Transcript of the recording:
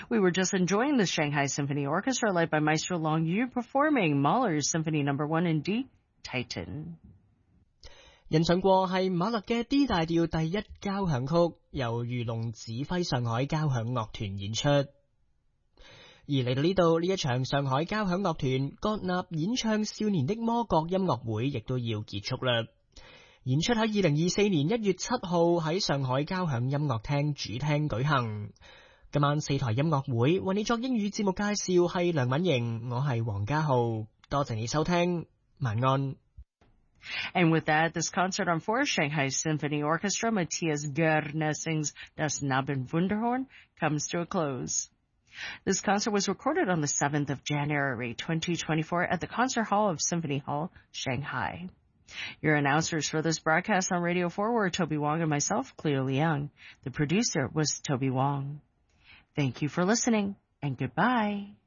We were just enjoying the Shanghai Symphony Orchestra led by Maestro Long Yu performing Mahler's Symphony No. 1 in D, Titan. 欣賞過係馬勒嘅 D 大調第一交響曲，由余龍指揮上海交響樂團演出。而嚟到呢度，呢一場上海交響樂團葛納演唱少年的魔國音樂會亦都要結束啦。演出喺2024年1月7號喺上海交響音樂廳主廳舉行。今晚4台音樂會為你作英語節目介紹係梁敏瑩，我係黃家浩，多謝你收聽，晚安。 And with that, this concert on four Shanghai Symphony Orchestra, Matthias Goerne sings Das Nabenwunderhorn, comes to a close. This concert was recorded on the 7th of January, 2024 at the Concert Hall of Symphony Hall, Shanghai. Your announcers for this broadcast on Radio 4 were Toby Wong and myself, Cleo Liang. The producer was Toby Wong. Thank you for listening, and goodbye.